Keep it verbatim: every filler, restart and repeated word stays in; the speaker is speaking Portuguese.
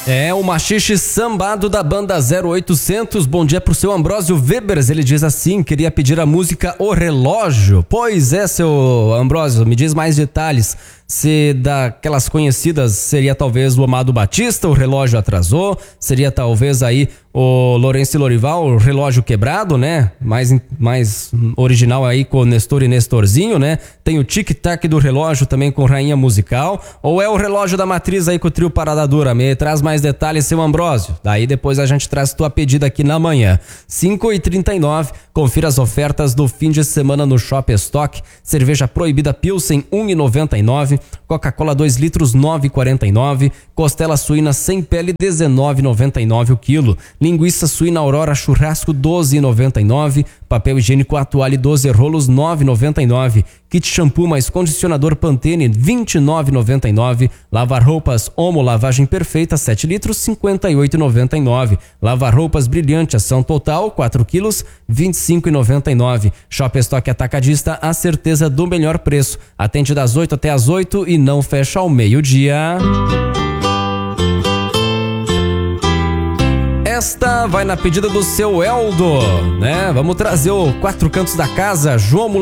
É o machixe sambado da banda zero oitocentos. Bom dia pro seu Ambrósio Webers. Ele diz assim: queria pedir a música O Relógio. Pois é, seu Ambrósio, me diz mais detalhes. Se daquelas conhecidas seria talvez o Amado Batista, O Relógio Atrasou. Seria talvez aí o Lourenço e Lorival, O Relógio Quebrado, né? Mais, mais original aí com Nestor e Nestorzinho, né? Tem o Tic Tac do Relógio também com Rainha Musical. Ou é o Relógio da Matriz aí com o trio Parada Dura? Me traz mais detalhes, seu Ambrósio. Daí depois a gente traz tua pedida aqui na manhã. cinco e trinta e nove, confira as ofertas do fim de semana no Shop Stock. Cerveja Proibida Pilsen um e noventa e nove, Coca-Cola dois litros nove e quarenta e nove, costela suína sem pele dezenove e noventa e nove o quilo, linguiça suína Aurora Churrasco doze e noventa e nove, papel higiênico Atuale doze rolos nove e noventa e nove, kit shampoo mais condicionador Pantene vinte e nove e noventa e nove, lavar roupas Omo lavagem perfeita sete litros cinquenta e oito e noventa e nove, lavar roupas Brilhante ação total quatro quilos vinte e cinco e noventa e nove. Shop Stock Atacadista, a certeza do melhor preço. Atende das oito até as oito e não fecha ao meio-dia. Esta vai na pedida do seu Eldo, né? Vamos trazer o Quatro Cantos da Casa, João